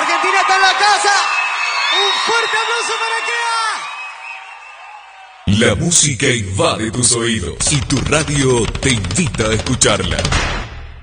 Argentina está en la casa. Un fuerte aplauso para Kea. La música invade tus oídos y tu radio te invita a escucharla.